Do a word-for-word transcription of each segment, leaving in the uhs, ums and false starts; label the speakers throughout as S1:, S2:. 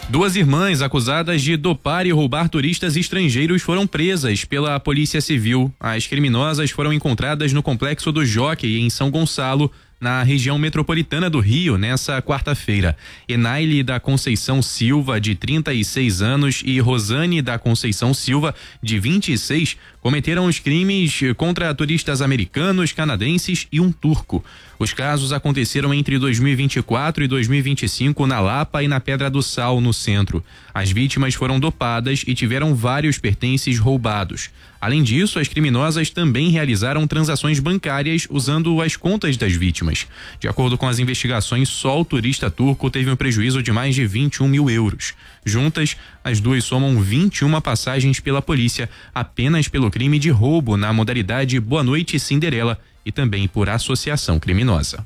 S1: Duas irmãs acusadas de dopar e roubar turistas estrangeiros foram presas pela Polícia Civil. As criminosas foram encontradas no Complexo do Jockey, em São Gonçalo, na região metropolitana do Rio, nessa quarta-feira. Enaile da Conceição Silva, de trinta e seis anos, e Rosane da Conceição Silva, de vinte e seis, cometeram os crimes contra turistas americanos, canadenses e um turco. Os casos aconteceram entre dois mil e vinte e quatro e dois mil e vinte e cinco na Lapa e na Pedra do Sal, no centro. As vítimas foram dopadas e tiveram vários pertences roubados. Além disso, as criminosas também realizaram transações bancárias usando as contas das vítimas. De acordo com as investigações, só o turista turco teve um prejuízo de mais de vinte e um mil euros. Juntas, as duas somam vinte e uma passagens pela polícia, apenas pelo crime de roubo na modalidade Boa Noite Cinderela e também por associação criminosa.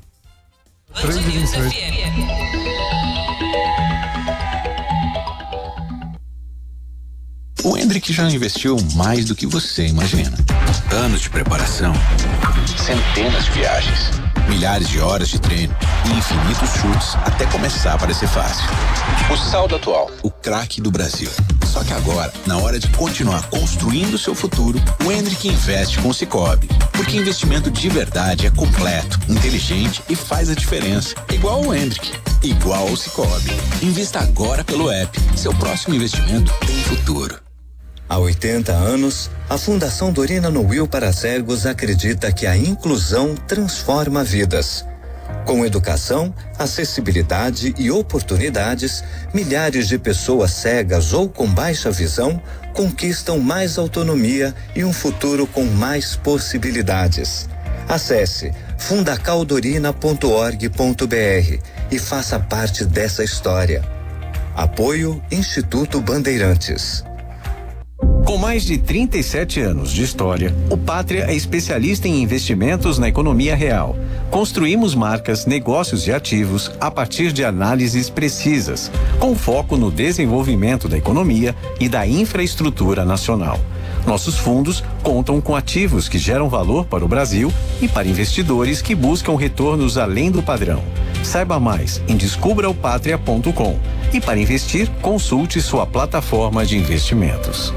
S2: O Hendrick já investiu mais do que você imagina. Anos de preparação, centenas de viagens, milhares de horas de treino e infinitos chutes até começar a parecer fácil. O saldo atual, o craque do Brasil. Só que agora, na hora de continuar construindo seu futuro, o Hendrick investe com o Sicoob. Porque investimento de verdade é completo, inteligente e faz a diferença. Igual o Hendrick, igual o Sicoob. Invista agora pelo app. Seu próximo investimento tem futuro.
S3: Há oitenta anos, a Fundação Dorina Noil para Cegos acredita que a inclusão transforma vidas. Com educação, acessibilidade e oportunidades, milhares de pessoas cegas ou com baixa visão conquistam mais autonomia e um futuro com mais possibilidades. Acesse fundacaldorina ponto org ponto br e faça parte dessa história. Apoio Instituto Bandeirantes.
S4: Com mais de trinta e sete anos de história, o Pátria é especialista em investimentos na economia real. Construímos marcas, negócios e ativos a partir de análises precisas, com foco no desenvolvimento da economia e da infraestrutura nacional. Nossos fundos contam com ativos que geram valor para o Brasil e para investidores que buscam retornos além do padrão. Saiba mais em descubra o pátria ponto com e para investir, consulte sua plataforma de investimentos.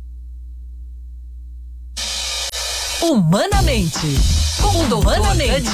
S5: Humanamente. Com Humanamente.